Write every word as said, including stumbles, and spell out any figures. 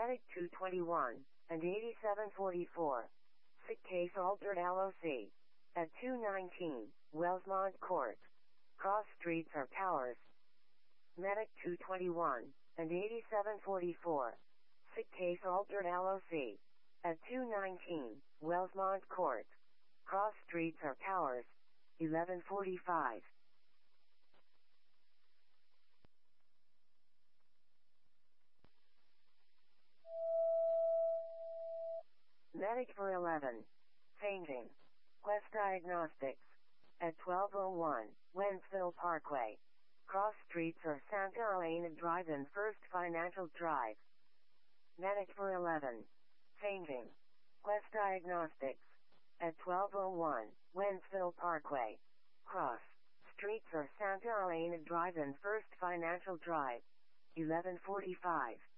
Medic two twenty-one and eighty-seven forty-four. Sick case altered L O C. At two nineteen, Wellsmont Court. Cross streets are Powers. Medic two twenty-one and eighty-seven forty-four. Sick case altered L O C. At two nineteen, Wellsmont Court. Cross streets are Powers. eleven forty-five. Medic for eleven. Fainting. Quest Diagnostics. At twelve oh one, Wentzville Parkway. Cross streets are Santa Elena Drive and First Financial Drive. Medic for eleven. Fainting. Quest Diagnostics. At twelve oh one, Wentzville Parkway. Cross streets are Santa Elena Drive and First Financial Drive. eleven forty-five.